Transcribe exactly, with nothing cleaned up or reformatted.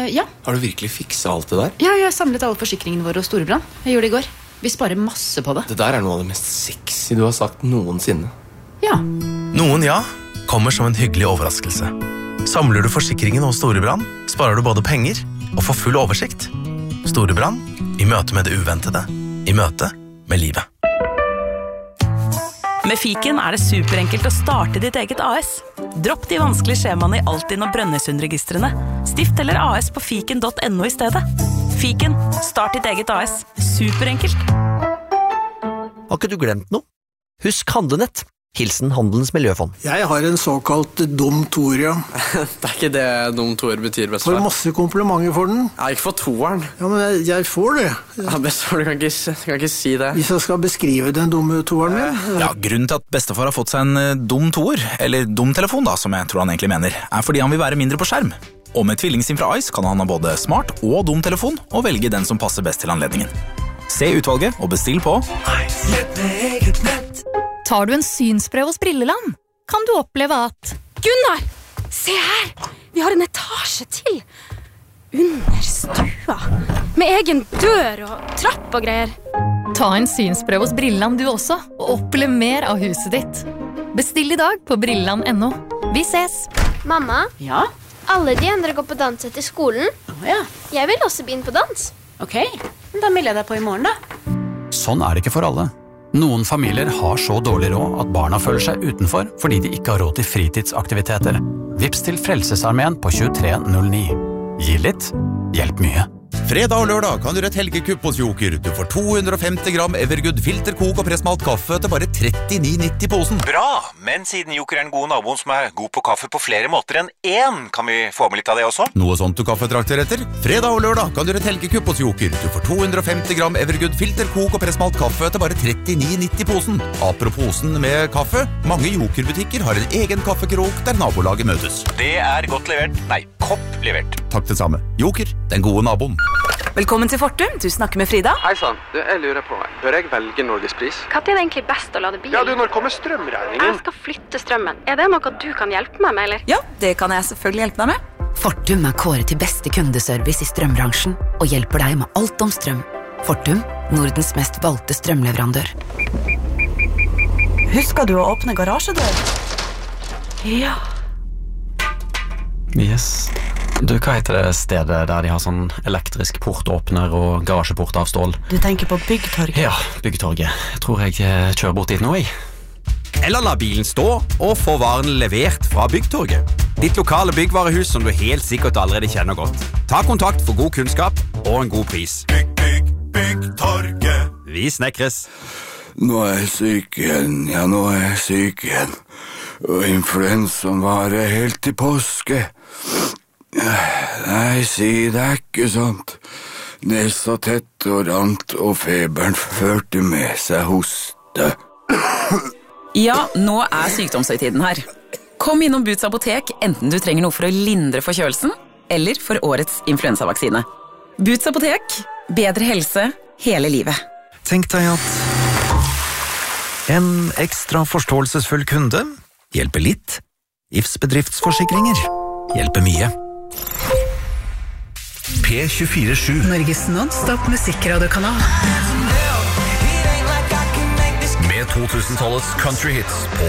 ja. Har du virkelig fikset alt det der? Ja, jeg samlet alle forsikringene våre hos Storebrand. Jeg gjorde det i går. Vi sparer masse på det. Det der er noe av det mest sexy du har sagt noensinne. Ja. Noen ja kommer som en hyggelig overraskelse. Samler du forsikringen hos Storebrand, sparer du både penger og får full oversikt. Storebrand, i møte med det uventede, i møte med livet. Med Fiken er det superenkelt å starte ditt eget A S. Dropp de vanskelige skjemaene i Altinn og Brønnøysundregistrene. Stift eller A S på fiken punktum no i stedet. Fiken, start ditt eget A S. Superenkelt. Har ikke du glemt noe? Husk Handlenett. Hilsen Handelens Miljøfond. Jeg har en såkalt dum toer, ja. Det er ikke det dum toer betyr, Får bestefar. masse komplimenter for den. Ja, ikke for toeren. Ja, men jeg, jeg får det. Ja, bestefar, du kan ikke, du kan ikke si det. Hvis jeg skal beskrive den dumme toeren min. Ja, grunnen til at bestefar har fått seg en eh, dum toer, eller dum telefon da, som jeg tror han egentlig mener, er fordi han vil være mindre på skjerm. Og med tvillingsim fra Ice kan han ha både smart og dum telefon, og velge den som passer best til anledningen. Se utvalget og bestill på Tar du en synsprøve hos Brilleland, kan du oppleve at Gunnar, se her! Vi har en etasje til. Under stua. Med egen dør og trapp og greier. Ta en synsprøve hos Brilleland du også, og opplev mer av huset ditt. Bestill i dag på brilleland punktum no. Vi ses! Mamma, Ja? alle de andre går på dans etter skolen. Å ja. Jeg vil også begynne på dans. Ok, da melder jeg deg på i morgen da. Sånn er det ikke for alle. Noen familier har så dårlig råd at barna føler seg utenfor fordi de ikke har råd til fritidsaktiviteter. Vips til Frelsesarmeen på tjuetre null ni. Gi litt, hjelp mye. Fredag og lørdag kan du gjøre et helgekupp hos Joker. Du får to hundre og femti gram Evergood filterkok og pressmalt kaffe til bare trettini nitti posen. Bra, men siden Joker er en god nabo som er god på kaffe på flere måter enn én, kan vi få med litt av det også? Noe sånt du kaffetrakter etter? Fredag og lørdag kan du gjøre et helgekupp hos Joker. Du får to hundre og femti gram Evergood filterkok og pressmalt kaffe til bare trettini nitti posen. Apropos posen med kaffe, mange Joker-butikker har en egen kaffekrok der nabolaget møtes. Det er godt levert. Nei, kopp levert. Takk det samme. Joker, den gode naboen. Velkommen til Fortum, du snakker med Frida. Hei sann, du, jeg lurer på, bør jeg velge Norgespris? Hva er det egentlig best å lade bil? Ja, du, når kommer strømregningen? Jeg skal flytte strømmen. Er det noe du kan hjelpe meg med, eller? Ja, det kan jeg selvfølgelig hjelpe deg med. Fortum er kåret til beste kundeservice i strømbransjen og hjelper deg med alt om strøm. Fortum, Nordens mest valgte strømleverandør. Husker du å åpne garasjedør? Ja. Yes. Du, hva heter det stedet der de har sånn elektrisk portåpner og garasjeport av stål? Du tenker på Byggtorget? Ja, Byggtorget. Jeg tror jeg eh, kjører bort dit nå, jeg. Eller la bilen stå og få varen levert fra Byggtorget. Ditt lokale byggvarehus som du helt sikkert allerede kjenner godt. Ta kontakt for god kunnskap og en god pris. Bygg, bygg, Byggtorget. Vi snekres. Nå er jeg syk igjen, ja, nå er jeg syk igjen. Og influensaen varer helt til påske. Nei, si det er ikke sånt. Nesa tett og rant, og feberen førte med seg hoste. Ja, nå er sykdomshøytiden her. Kom innom Boots apotek, enten du trenger noe for å lindre forkjølelsen, eller for årets influensavaksine. Boots apotek, bedre helse hele livet. Tenk deg at en ekstra forståelsesfull kunde hjelper litt. I F S bedriftsforsikringer hjelper mye. P tjuefire sju Norges non-stop musikkradiokanal. med to tusen-tallets country hits på